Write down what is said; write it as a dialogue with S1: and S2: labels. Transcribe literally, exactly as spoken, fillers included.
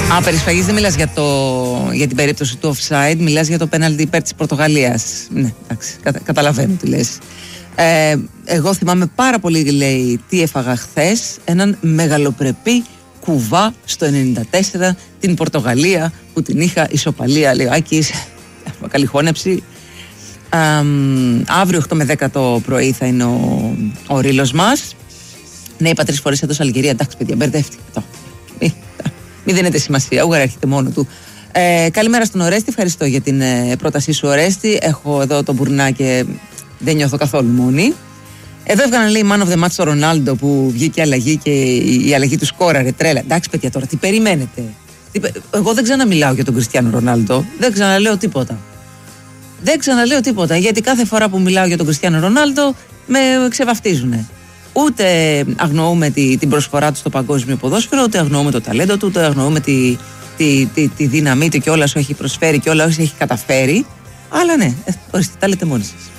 S1: Α, περισφαγής δεν μιλάς για, το, για την περίπτωση του offside, μιλάς για το πέναλτι υπέρ της Πορτογαλίας. Ναι, εντάξει, κατα, καταλαβαίνω τι λες. Ε, εγώ θυμάμαι πάρα πολύ, λέει, τι έφαγα χθες, έναν μεγαλοπρεπή κουβά στο ενενήντα τέσσερα την Πορτογαλία που την είχα ισοπαλία, λέει ο Άκης, καλή χώνεψη. Α, αύριο οκτώ με δέκα το πρωί θα είναι ο, ο ρίλος μας. Ναι, είπα τρεις φορές έδωσα Αλγερία, εντάξει παιδιά, μπερδεύτηκε αυτό. Μην δίνετε σημασία, ούγαρα έρχεται μόνο του. Ε, καλημέρα στον Ορέστη, ευχαριστώ για την ε, πρότασή σου, Ορέστη. Έχω εδώ τον Μπουρνά και δεν νιώθω καθόλου μόνη. Εδώ έβγαλαν, λέει, man of the match το Ρονάλντο που βγήκε αλλαγή και η, η αλλαγή του σκόραρε τρέλα. Εντάξει, παιδιά, τώρα τι περιμένετε. Τι, εγώ δεν ξαναμιλάω για τον Κριστιάνο Ρονάλντο. Δεν ξαναλέω τίποτα. Δεν ξαναλέω τίποτα. Γιατί κάθε φορά που μιλάω για τον Κριστιάνο Ρονάλντο με ξεβαφτίζουνε. Ούτε αγνοούμε τη, την προσφορά του στο παγκόσμιο ποδόσφαιρο, ούτε αγνοούμε το ταλέντο του, ούτε αγνοούμε τη, τη, τη, τη δύναμή του και όλα όσα έχει προσφέρει και όλα όσα έχει καταφέρει. Αλλά ναι, ορίστε, τα λέτε μόνοι σας.